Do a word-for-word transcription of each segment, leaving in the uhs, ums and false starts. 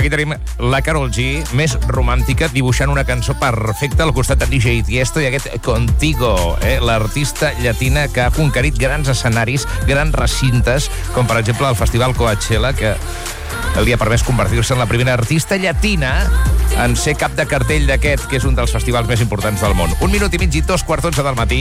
aquí tenim la Karol G, més romàntica, dibuixant una cançó perfecta al costat de D J Tiesto i aquest Contigo, eh? l'artista llatina que ha conquerit grans escenaris, grans recintes, com per exemple el Festival Coachella, que li ha permès convertir-se en la primera artista llatina en ser cap de cartell d'aquest, que és un dels festivals més importants del món. Un minut i mig i dos quarts d'onze del matí.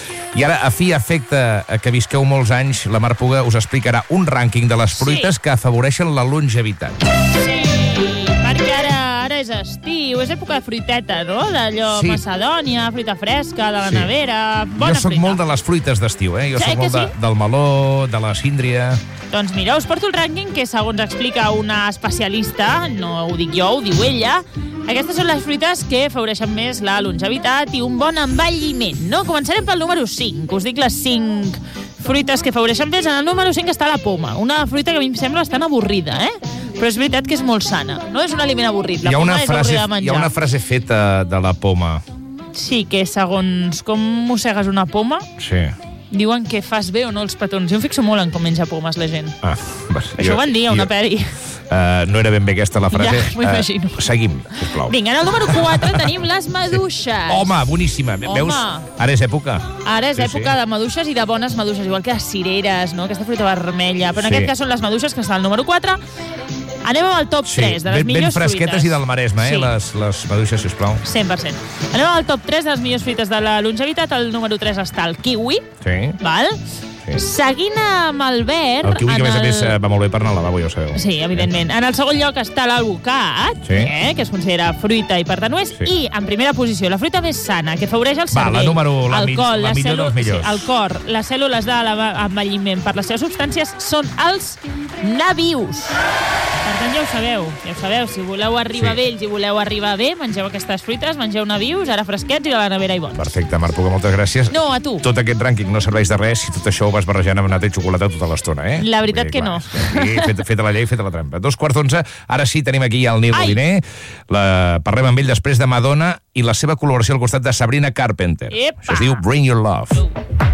I ara, a fi i efecte que visqueu molts anys, la Mar Puga us explicarà un rànquing de les fruites sí. que afavoreixen la longevitat. Sí, perquè ara, ara és estiu, és època de fruiteta, no? D'allò sí. macedònia, fruita fresca, de la sí. nevera... Bona jo soc fruita. molt de les fruites d'estiu, eh? Jo sí, soc molt sí? de, del meló, de la síndria... Doncs mira, us porto el rànquing que, segons explica una especialista, no ho dic jo, ho diu ella, aquestes són les fruites que afavoreixen més la longevitat i un bon envelliment, no? Començarem pel número cinc. Us dic les cinc fruites que afavoreixen més. En el número cinc està la poma, una fruita que a mi em sembla bastant avorrida, eh? Però és veritat que és molt sana. No és un aliment avorrit. La poma és avorrida de menjar. Hi ha una frase feta de la poma. Sí, que segons com mossegues una poma... Sí. Diuen que fas bé o no els petons. Jo em fixo molt en com menja pomes la gent. Ah, pues, Això jo, ho van dir a una jo, peli. Uh, no era ben bé aquesta la frase. Ja, m'ho imagino. Uh, seguim, sisplau. Vinga, en el número quatre tenim les maduixes. Sí. Home, boníssima. Home. Veus? Ara és època. Ara és sí, època sí. de maduixes i de bones maduixes, igual que les cireres, no? Aquesta fruita vermella. Però en sí. aquest cas són les maduixes, que està al número quatre. Anem amb el top sí, tres de les ben, millors fruites. Ben fresquetes fruites. I del Maresme, eh? Sí. Les, les maduixes, sisplau. cent per cent. Anem amb el top tres de les millors fruites de la longevitat. El número tres està el kiwi. Sí. Val? Sí. Seguint amb el verd... El kiwi, que a més a el... més va molt bé per anar al lavabo, ja ho sabeu. Sí, evidentment. En el segon lloc està l'alvocat, sí. eh, que es considera fruita i per tant ho és. Sí. I, en primera posició, la fruita més sana, que afavoreix el cervell, va, la número, la el cor, la millor dels millors. Sí, el cor, les cèl·lules de l'envelliment per les seves substàncies són els nabius. Per tant, ja ho sabeu, ja ho sabeu. Si voleu arribar sí. vells i voleu arribar bé, mengeu aquestes fruites, mengeu nabius, ara fresquets i a la nevera i bons. Perfecte, Mar Puga, moltes gràcies. No, a tu. Tot aquest rànquing no serveix de res si tot això ho vas barrejant amb nata i xocolata tota l'estona, eh? La veritat dir, que clar, no. Sí, feta, feta la llei, feta la trampa. Dos quarts d'onze, ara sí tenim aquí el Nil Moliner. La... Parlem amb ell després de Madonna i la seva col·laboració al costat de Sabrina Carpenter. Epa. Això es diu Bring Your Love.